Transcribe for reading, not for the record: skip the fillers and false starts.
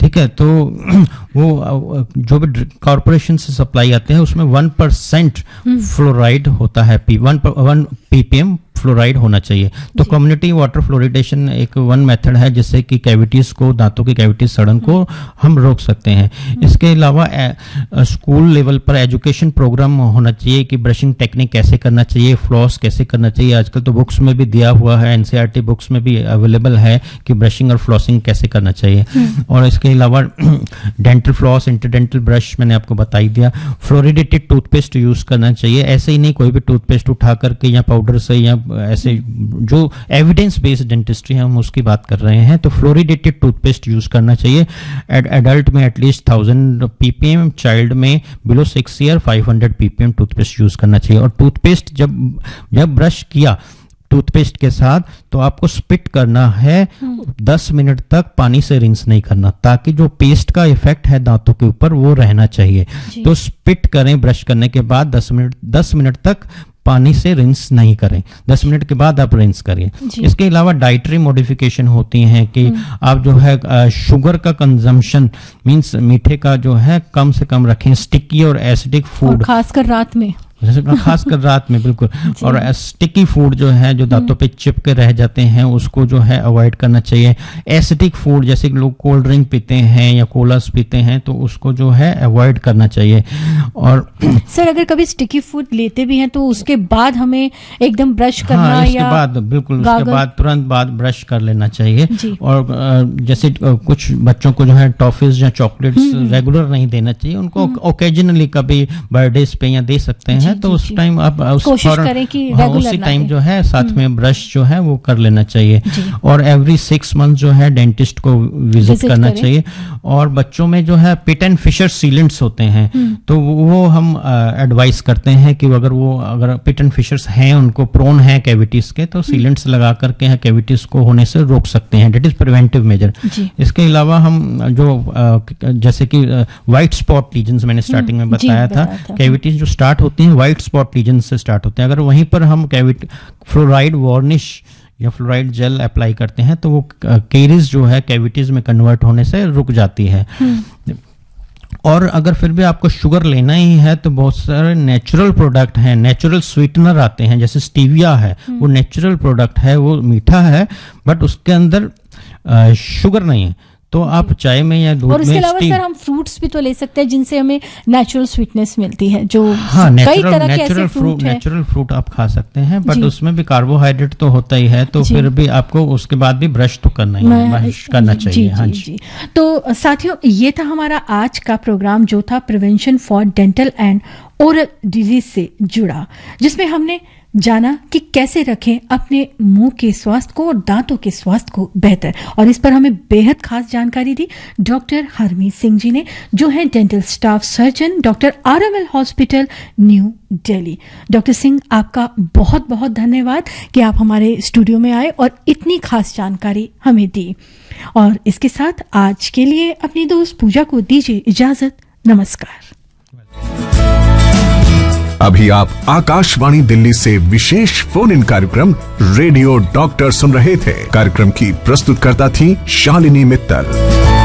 ठीक है, तो वो जो भी कॉरपोरेशन से सप्लाई आते हैं उसमें 1% फ्लोराइड होता है, 1 ppm फ्लोराइड होना चाहिए। तो कम्युनिटी वाटर फ्लोरिडेशन एक वन मेथड है जिससे कि कैविटीज को, दांतों की कैविटीज सड़न को हम रोक सकते हैं। इसके अलावा स्कूल लेवल पर एजुकेशन प्रोग्राम होना चाहिए कि ब्रशिंग टेक्निक कैसे करना चाहिए, फ्लॉस कैसे करना चाहिए। आजकल तो बुक्स में भी दिया हुआ है, एनसीईआरटी बुक्स में भी अवेलेबल है कि ब्रशिंग और फ्लॉसिंग कैसे करना चाहिए। और इसके अलावा डेंटल फ्लॉस, इंटरडेंटल ब्रश मैंने आपको बता ही दिया। फ्लोरिडेटेड टूथपेस्ट यूज करना चाहिए, ऐसे ही नहीं कोई भी टूथपेस्ट उठा करके या पाउडर से या ऐसे जो एविडेंस बेस्ड डेंटिस्ट्री है हम उसकी बात कर रहे हैं। तो फ्लोरिडेटेड टूथपेस्ट यूज करना चाहिए। एडल्ट में एटलीस्ट 1000 ppm, चाइल्ड में below 6 year 500 ppm toothpaste use करना चाहिए। और टूथपेस्ट जब ब्रश किया टूथपेस्ट के साथ तो आपको स्पिट करना है 10 मिनट तक, पानी से रिंस नहीं करना, ताकि जो पेस्ट का इफेक्ट है दांतों के ऊपर वो रहना चाहिए। तो स्पिट करें ब्रश करने के बाद 10 मिनट तक, पानी से रिंस नहीं करें, 10 मिनट के बाद आप रिंस करिए। इसके अलावा डाइटरी मॉडिफिकेशन होती हैं कि आप जो है शुगर का कंजम्पशन मींस मीठे का जो है कम से कम रखें। स्टिकी और एसिडिक फूड खासकर रात में, खासकर रात में, बिल्कुल। और स्टिकी फूड जो है जो दांतों पे चिपके रह जाते हैं उसको जो है अवॉइड करना चाहिए। एसिडिक फूड जैसे लोग कोल्ड ड्रिंक पीते हैं या कोलास पीते हैं तो उसको जो है अवॉइड करना चाहिए। और सर अगर कभी स्टिकी फूड लेते भी हैं तो उसके बाद हमें एकदम ब्रश करना इसके बाद बिल्कुल उसके बाद तुरंत बाद ब्रश कर लेना चाहिए। और जैसे कुछ बच्चों को जो है टॉफीज या चॉकलेट्स रेगुलर नहीं देना चाहिए, उनको ओकेजनली कभी बर्थडेज पे या दे सकते हैं। तो उस टाइम आप कोशिश करें कि उसी टाइम जो है साथ में ब्रश जो है वो कर लेना चाहिए। और एवरी 6 मंथ जो है डेंटिस्ट को विजिट करना चाहिए। और बच्चों में जो है पिट एंड फिशर सीलेंट्स होते हैं तो वो हम एडवाइस करते हैं कि अगर पिट एंड फिशर्स हैं, उनको प्रोन है कैविटीज के, तो सीलेंट्स लगा करके कैविटीज को होने से रोक सकते हैं। Date is preventive measure. इसके अलावा हम जो जैसे कि व्हाइट स्पॉट लीजन्स मैंने स्टार्टिंग में बताया था, कैविटीज जो स्टार्ट होती हैं व्हाइट स्पॉट लीजन से स्टार्ट होते हैं। अगर वहीं पर हम फ्लोराइड वार्निश या फ्लोराइड जेल अप्लाई करते हैं तो वो केरीज जो है कैविटीज में कन्वर्ट होने से रुक जाती है। और अगर फिर भी आपको शुगर लेना ही है तो बहुत सारे नेचुरल प्रोडक्ट हैं, नेचुरल स्वीटनर आते हैं, जैसे स्टीविया है, वो नेचुरल प्रोडक्ट है, वो मीठा है बट उसके अंदर शुगर नहीं है। तो आप चाय में या दूध में, और इसके अलावा सर हम फ्रूट्स भी तो ले सकते हैं जिनसे हमें नेचुरल स्वीटनेस मिलती है, जो कई तरह के ऐसे फ्रूट हैं। नेचुरल फ्रूट आप खा सकते हैं बट उसमें भी कार्बोहाइड्रेट तो होता ही है, तो फिर भी आपको उसके बाद भी ब्रश तो करना ही है, करना चाहिए। हाँ जी। तो साथियों ये था हमारा आज का प्रोग्राम जो था prevention for dental and oral disease से जुड़ा, जिसमें हमने जाना कि कैसे रखें अपने मुंह के स्वास्थ्य को और दांतों के स्वास्थ्य को बेहतर। और इस पर हमें बेहद खास जानकारी दी डॉक्टर हरमीत सिंह जी ने, जो है dental staff surgeon, doctor RML hospital, new Delhi. Doctor Singh आपका बहुत बहुत धन्यवाद कि आप हमारे स्टूडियो में आए और इतनी खास जानकारी हमें दी। और इसके साथ आज के लिए अपनी दोस्त पूजा को दीजिए इजाजत। नमस्कार। अभी आप आकाशवाणी दिल्ली से विशेष फोन इन कार्यक्रम रेडियो डॉक्टर सुन रहे थे। कार्यक्रम की प्रस्तुतकर्ता थी शालिनी मित्तल।